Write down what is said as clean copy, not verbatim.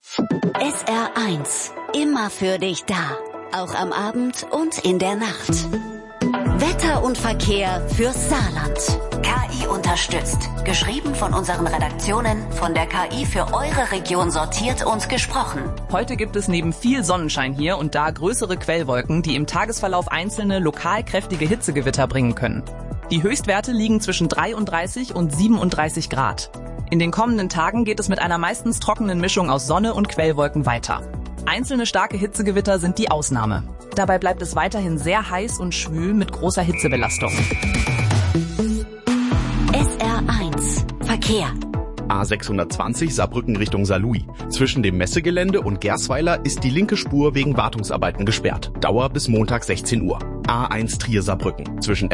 SR1, immer für dich da. Auch am Abend und in der Nacht. Wetter und Verkehr fürs Saarland. KI unterstützt. Geschrieben von unseren Redaktionen, von der KI für eure Region sortiert und gesprochen. Heute gibt es neben viel Sonnenschein hier und da größere Quellwolken, die im Tagesverlauf einzelne lokal kräftige Hitzegewitter bringen können. Die Höchstwerte liegen zwischen 33 und 37 Grad. In den kommenden Tagen geht es mit einer meistens trockenen Mischung aus Sonne und Quellwolken weiter. Einzelne starke Hitzegewitter sind die Ausnahme. Dabei bleibt es weiterhin sehr heiß und schwül mit großer Hitzebelastung. SR1 Verkehr. A620 Saarbrücken Richtung Saarlouis. Zwischen dem Messegelände und Gersweiler ist die linke Spur wegen Wartungsarbeiten gesperrt. Dauer bis Montag 16 Uhr. A1 Trier Saarbrücken. Zwischen